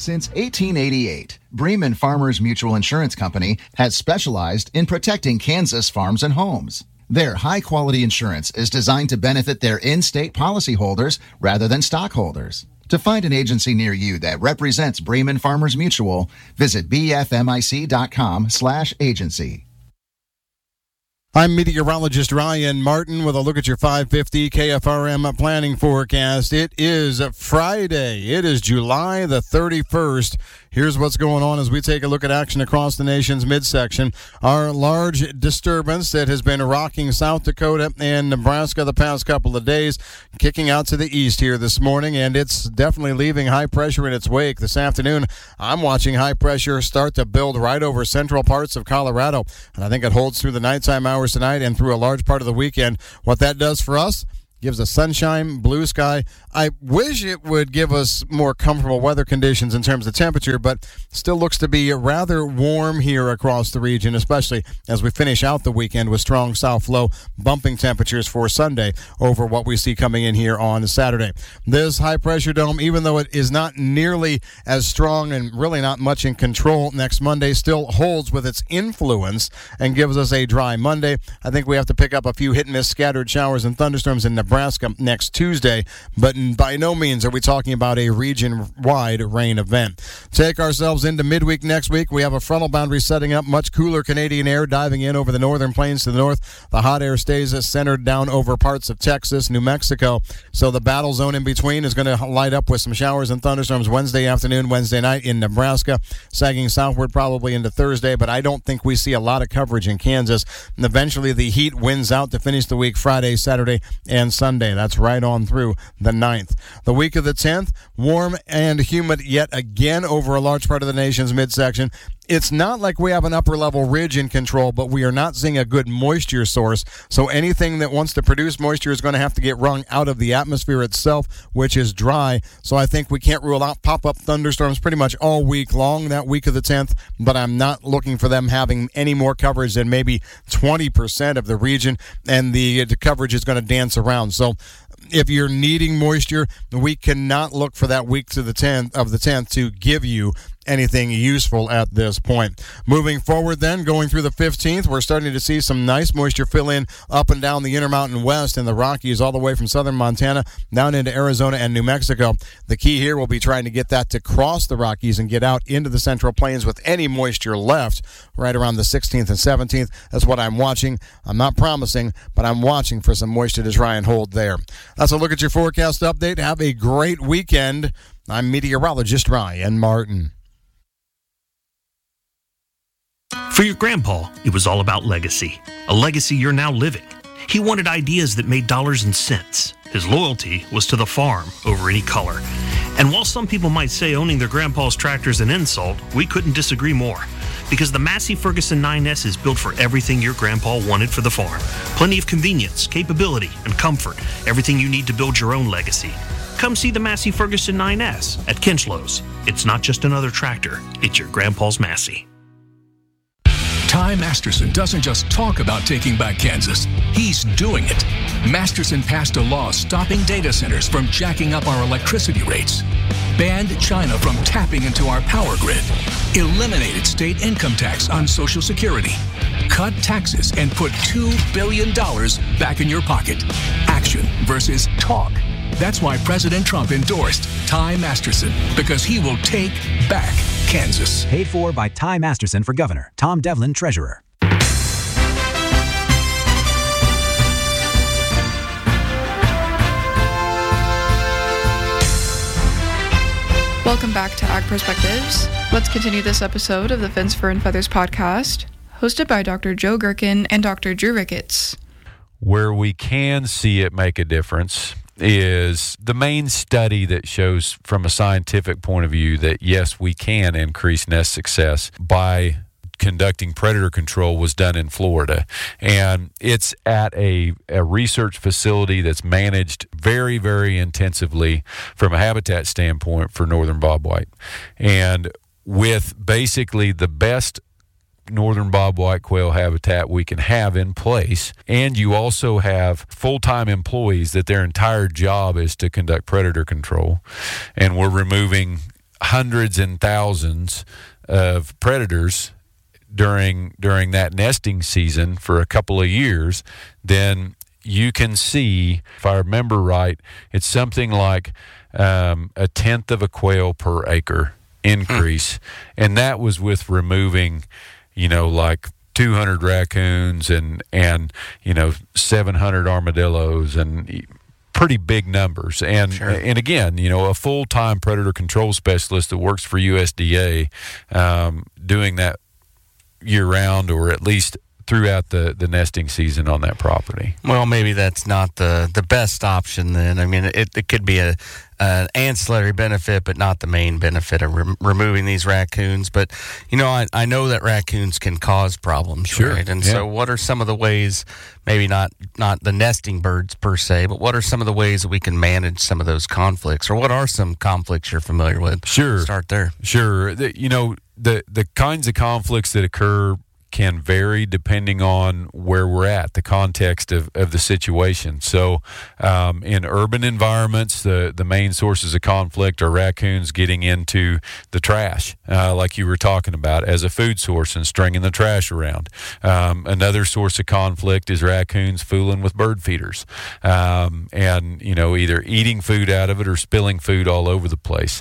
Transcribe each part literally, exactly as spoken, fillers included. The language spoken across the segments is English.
Since eighteen eighty-eight, Bremen Farmers Mutual Insurance Company has specialized in protecting Kansas farms and homes. Their high-quality insurance is designed to benefit their in-state policyholders rather than stockholders. To find an agency near you that represents Bremen Farmers Mutual, visit b f m i c dot com slash agency. I'm meteorologist Ryan Martin with a look at your five fifty K F R M planning forecast. It is Friday. It is July the thirty-first. Here's what's going on as we take a look at action across the nation's midsection. Our large disturbance that has been rocking South Dakota and Nebraska the past couple of days, kicking out to the east here this morning, and it's definitely leaving high pressure in its wake. This afternoon, I'm watching high pressure start to build right over central parts of Colorado, and I think it holds through the nighttime hours tonight and through a large part of the weekend. What that does for us, gives us sunshine, blue sky. I wish it would give us more comfortable weather conditions in terms of temperature, but still looks to be rather warm here across the region, especially as we finish out the weekend with strong south flow bumping temperatures for Sunday over what we see coming in here on Saturday. This high-pressure dome, even though it is not nearly as strong and really not much in control next Monday, still holds with its influence and gives us a dry Monday. I think we have to pick up a few hit-and-miss scattered showers and thunderstorms in Nebraska Nebraska next Tuesday, but by no means are we talking about a region-wide rain event. Take ourselves into midweek next week. We have a frontal boundary setting up, much cooler Canadian air diving in over the northern plains to the north. The hot air stays centered down over parts of Texas, New Mexico, so the battle zone in between is going to light up with some showers and thunderstorms Wednesday afternoon, Wednesday night in Nebraska, sagging southward probably into Thursday, but I don't think we see a lot of coverage in Kansas. And eventually the heat wins out to finish the week Friday, Saturday, and Sunday. Sunday. That's right on through the ninth. The week of the tenth, warm and humid yet again over a large part of the nation's midsection. It's not like we have an upper-level ridge in control, but we are not seeing a good moisture source. So anything that wants to produce moisture is going to have to get wrung out of the atmosphere itself, which is dry. So I think we can't rule out pop-up thunderstorms pretty much all week long, that week of the tenth, but I'm not looking for them having any more coverage than maybe twenty percent of the region, and the, the coverage is going to dance around. So if you're needing moisture, we cannot look for that week to the tenth of the tenth to give you anything useful at this point. Moving forward then, going through the fifteenth, we're starting to see some nice moisture fill in up and down the Intermountain West and the Rockies all the way from southern Montana down into Arizona and New Mexico. The key here will be trying to get that to cross the Rockies and get out into the Central Plains with any moisture left right around the sixteenth and seventeenth. That's what I'm watching. I'm not promising, but I'm watching for some moisture to try and hold there. That's a look at your forecast update. Have a great weekend. I'm meteorologist Ryan Martin. For your grandpa, it was all about legacy, a legacy you're now living. He wanted ideas that made dollars and cents. His loyalty was to the farm over any color. And while some people might say owning their grandpa's tractor is an insult, we couldn't disagree more. Because the Massey Ferguson nine S is built for everything your grandpa wanted for the farm. Plenty of convenience, capability, and comfort. Everything you need to build your own legacy. Come see the Massey Ferguson nine S at Kinchlow's. It's not just another tractor, it's your grandpa's Massey. Ty Masterson doesn't just talk about taking back Kansas, he's doing it. Masterson passed a law stopping data centers from jacking up our electricity rates, banned China from tapping into our power grid, eliminated state income tax on Social Security, cut taxes, and put two billion dollars back in your pocket. Action versus talk. That's why President Trump endorsed Ty Masterson, because he will take back Kansas. Paid for by Ty Masterson for governor. Tom Devlin, treasurer. Welcome back to Ag Perspectives. Let's continue this episode of the Fence Fur and Feathers podcast, hosted by Doctor Joe Gherkin and Doctor Drew Ricketts. Where we can see it make a difference is the main study that shows from a scientific point of view that, yes, we can increase nest success by conducting predator control was done in Florida. And it's at a, a research facility that's managed very, very intensively from a habitat standpoint for northern bobwhite. And with basically the best northern bobwhite quail habitat we can have in place, and you also have full-time employees that their entire job is to conduct predator control, and we're removing hundreds and thousands of predators during during that nesting season for a couple of years, then you can see, if I remember right, it's something like um, a tenth of a quail per acre increase. And that was with removing, you know, like two hundred raccoons and, and you know, seven hundred armadillos and pretty big numbers. And sure. and again, you know, a full-time predator control specialist that works for U S D A um, doing that year-round or at least throughout the, the nesting season on that property. Well, maybe that's not the, the best option then. I mean, it, it could be a an ancillary benefit, but not the main benefit of re- removing these raccoons. But, you know, I, I know that raccoons can cause problems, sure. right? And yeah. so what are some of the ways, maybe not, not the nesting birds per se, but what are some of the ways that we can manage some of those conflicts? Or what are some conflicts you're familiar with? Sure. Start there. Sure. The, you know, the, the kinds of conflicts that occur can vary depending on where we're at, the context of, of the situation. So um, in urban environments, the, the main sources of conflict are raccoons getting into the trash, uh, like you were talking about, as a food source and stringing the trash around. Um, another source of conflict is raccoons fooling with bird feeders um, and, you know, either eating food out of it or spilling food all over the place.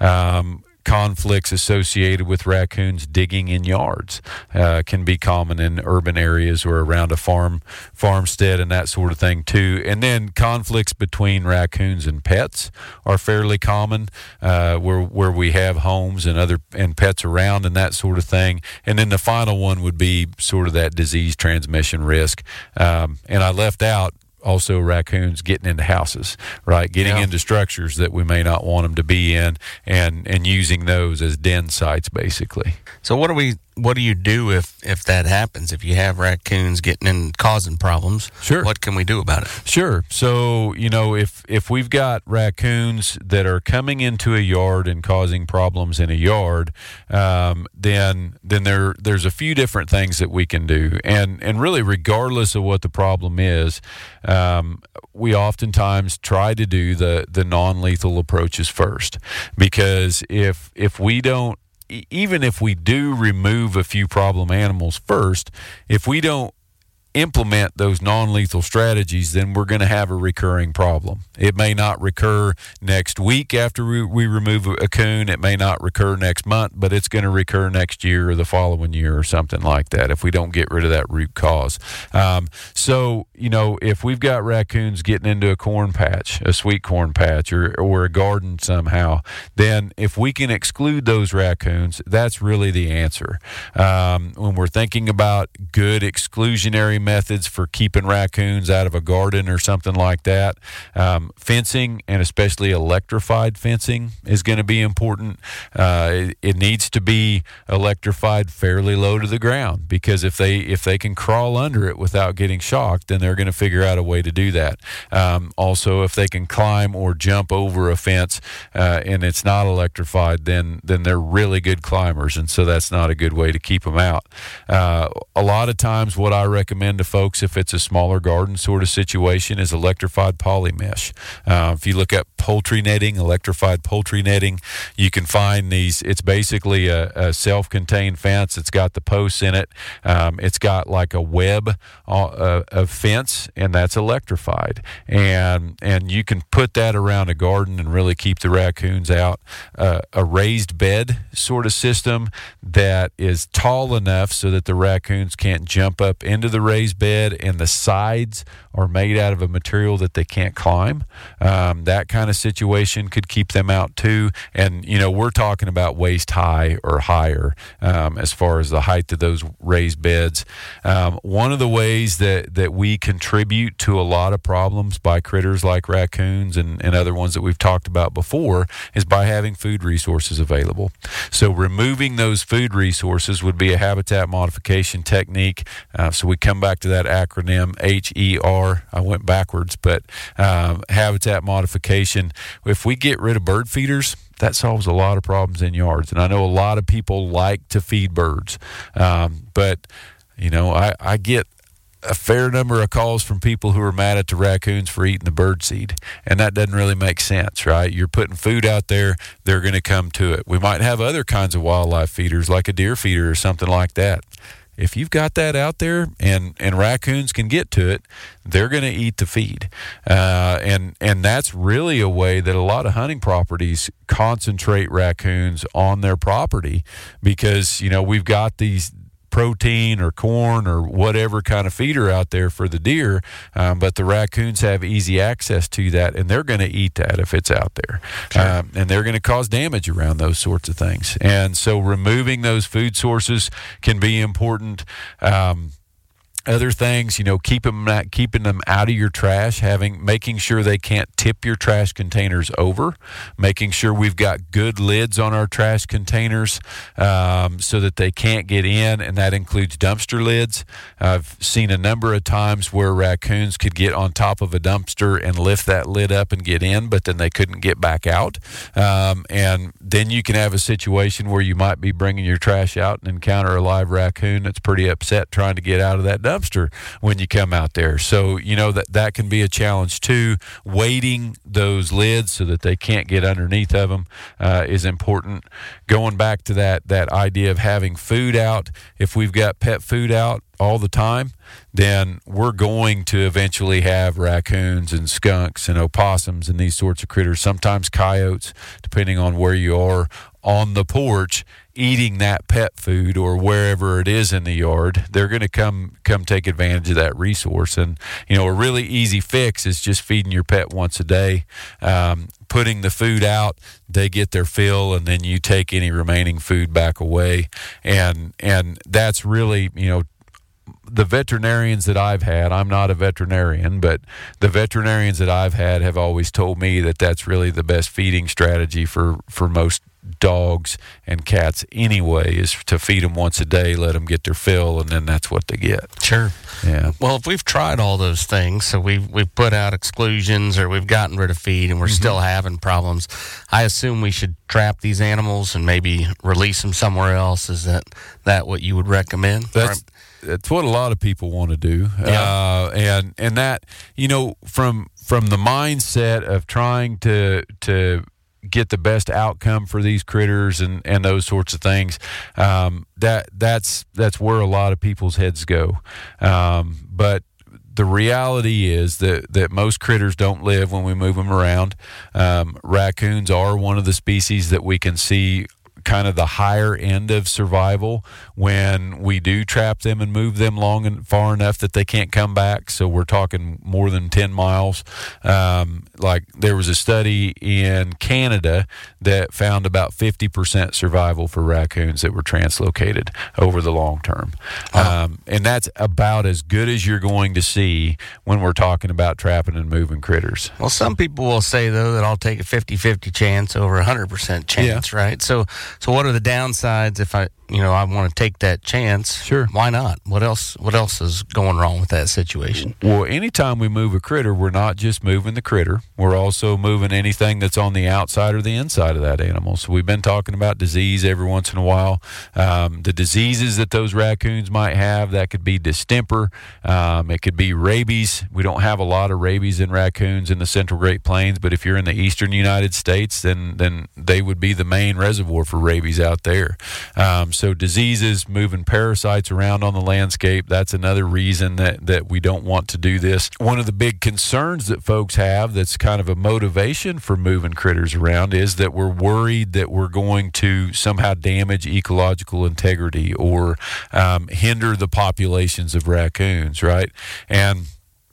Um, Conflicts associated with raccoons digging in yards uh, can be common in urban areas or around a farm, farmstead and that sort of thing too. And then conflicts between raccoons and pets are fairly common uh, where where we have homes and other and pets around and that sort of thing. And then the final one would be sort of that disease transmission risk. Um, and I left out also raccoons getting into houses, right? Getting yeah. into structures that we may not want them to be in and, and using those as den sites, basically. So what do we, what do you do if, if that happens? If you have raccoons getting in, causing problems, sure. what can we do about it? Sure. So, you know, if, if we've got raccoons that are coming into a yard and causing problems in a yard, um, then, then there, there's a few different things that we can do. And, and really, regardless of what the problem is, um, we oftentimes try to do the, the non-lethal approaches first, because if, if we don't, even if we do remove a few problem animals first, if we don't implement those non-lethal strategies, then we're going to have a recurring problem. It may not recur next week after we, we remove a coon. It may not recur next month, but it's going to recur next year or the following year or something like that if we don't get rid of that root cause. Um, so, you know, if we've got raccoons getting into a corn patch, a sweet corn patch, or, or a garden somehow, then if we can exclude those raccoons, that's really the answer. Um, when we're thinking about good exclusionary methods for keeping raccoons out of a garden or something like that, um, fencing, and especially electrified fencing, is going to be important. Uh, it, it needs to be electrified fairly low to the ground, because if they if they can crawl under it without getting shocked, then they're going to figure out a way to do that. Um, also, if they can climb or jump over a fence uh, and it's not electrified, then then they're really good climbers, and so that's not a good way to keep them out. Uh, a lot of times, what I recommend to folks, if it's a smaller garden sort of situation, is electrified poly mesh. Uh, if you look at poultry netting, electrified poultry netting, you can find these. It's basically a, a self-contained fence. It's got the posts in it. Um, it's got like a web uh, of fence, and that's electrified. And and you can put that around a garden and really keep the raccoons out. Uh, a raised bed sort of system that is tall enough so that the raccoons can't jump up into the raised bed, and the sides are made out of a material that they can't climb. Um, that kind of situation could keep them out too. And, you know, we're talking about waist high or higher um, as far as the height of those raised beds. Um, one of the ways that, that we contribute to a lot of problems by critters like raccoons and, and other ones that we've talked about before is by having food resources available. So removing those food resources would be a habitat modification technique. Uh, so we come back to that acronym H E R. I went backwards, but um, habitat modification. If we get rid of bird feeders, that solves a lot of problems in yards. And I know a lot of people like to feed birds, um, but you know, I, I get a fair number of calls from people who are mad at the raccoons for eating the birdseed, and that doesn't really make sense, right? You're putting food out there, they're going to come to it. We might have other kinds of wildlife feeders, like a deer feeder or something like that. If you've got that out there and, and raccoons can get to it, they're going to eat the feed. Uh, and, and that's really a way that a lot of hunting properties concentrate raccoons on their property, because, you know, we've got these protein or corn or whatever kind of feeder out there for the deer, um, but the raccoons have easy access to that, and they're going to eat that if it's out there. Sure. Um, and they're going to cause damage around those sorts of things. And so removing those food sources can be important. Um, Other things, you know, keep them not, keeping them out of your trash, having making sure they can't tip your trash containers over, making sure we've got good lids on our trash containers um, so that they can't get in, and that includes dumpster lids. I've seen a number of times where raccoons could get on top of a dumpster and lift that lid up and get in, but then they couldn't get back out. Um, and then you can have a situation where you might be bringing your trash out and encounter a live raccoon that's pretty upset trying to get out of that dumpster. dumpster when you come out there. So, you know, that that can be a challenge too. Weighting those lids so that they can't get underneath of them uh, is important. Going back to that that idea of having food out, if we've got pet food out all the time, then we're going to eventually have raccoons and skunks and opossums and these sorts of critters, sometimes coyotes, depending on where you are, on the porch eating that pet food or wherever it is in the yard. They're going to come come take advantage of that resource. And, you know, a really easy fix is just feeding your pet once a day, um, putting the food out, they get their fill, and then you take any remaining food back away. And and that's really, you know, the veterinarians that I've had, I'm not a veterinarian, but the veterinarians that I've had have always told me that that's really the best feeding strategy for, for most dogs and cats anyway, is to feed them once a day, let them get their fill, and then that's what they get. Sure. Yeah. Well, if we've tried all those things, so we've, we've put out exclusions or we've gotten rid of feed and we're mm-hmm. still having problems, I assume we should trap these animals and maybe release them somewhere else. Is that, that what you would recommend? That's, that's what a lot of people want to do. Yeah. Uh, and, and that, you know, from, from the mindset of trying to, to, get the best outcome for these critters and, and those sorts of things. Um, that that's that's where a lot of people's heads go. Um, but the reality is that, that most critters don't live when we move them around. Um, raccoons are one of the species that we can see kind of the higher end of survival when we do trap them and move them long and far enough that they can't come back. So we're talking more than ten miles. Um, like there was a study in Canada that found about fifty percent survival for raccoons that were translocated over the long term. Wow. Um, and that's about as good as you're going to see when we're talking about trapping and moving critters. Well, some people will say, though, that I'll take a fifty-fifty chance over a one hundred percent chance, Yeah. right? So So what are the downsides if I, you know, I want to take that chance? Sure. Why not? What else What else is going wrong with that situation? Well, anytime we move a critter, we're not just moving the critter. We're also moving anything that's on the outside or the inside of that animal. So we've been talking about disease every once in a while. Um, the diseases that those raccoons might have, that could be distemper. Um, it could be rabies. We don't have a lot of rabies in raccoons in the Central Great Plains, but if you're in the eastern United States, then, then they would be the main reservoir for rabies out there. Um, so diseases, moving parasites around on the landscape, that's another reason that, that we don't want to do this. One of the big concerns that folks have that's kind of a motivation for moving critters around is that we're worried that we're going to somehow damage ecological integrity or um, hinder the populations of raccoons, right? And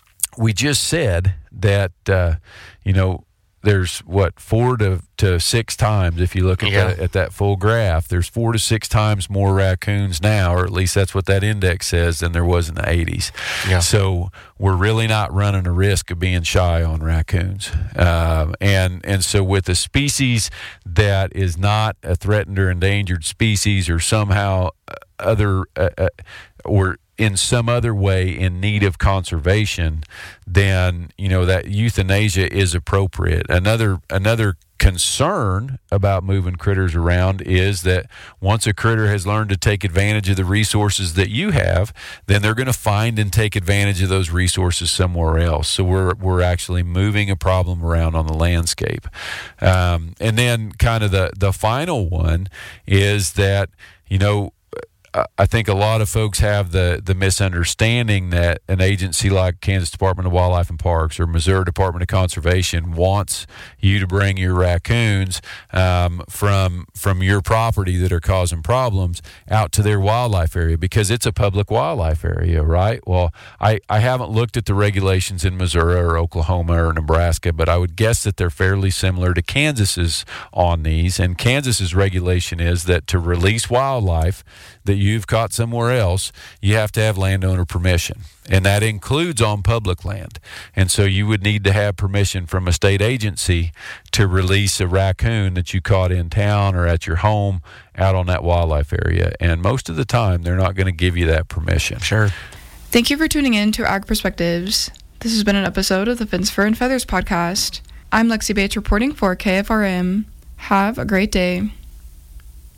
we just said that, uh, you know, there's what four to, to six times, if you look at, Yeah. that, at that full graph, there's four to six times more raccoons now, or at least that's what that index says, than there was in the eighties. Yeah. So we're really not running a risk of being shy on raccoons. Um, and, and so with a species that is not a threatened or endangered species or somehow other uh, uh, or in some other way in need of conservation, then you know that euthanasia is appropriate. Another another concern about moving critters around is that once a critter has learned to take advantage of the resources that you have, then they're going to find and take advantage of those resources somewhere else. So we're we're actually moving a problem around on the landscape. Um, and then kind of the the final one is that, you know, I think a lot of folks have the, the misunderstanding that an agency like Kansas Department of Wildlife and Parks or Missouri Department of Conservation wants you to bring your raccoons um, from from your property that are causing problems out to their wildlife area because it's a public wildlife area, right? Well, I, I haven't looked at the regulations in Missouri or Oklahoma or Nebraska, but I would guess that they're fairly similar to Kansas's on these. And Kansas's regulation is that to release wildlife that you've caught somewhere else, you have to have landowner permission, and that includes on public land. And so you would need to have permission from a state agency to release a raccoon that you caught in town or at your home out on that wildlife area. And most of the time, they're not going to give you that permission. Sure. Thank you for tuning in to Ag Perspectives. This has been an episode of the Fins, Fur, and Feathers podcast. I'm Lexi Bates reporting for K F R M. Have a great day.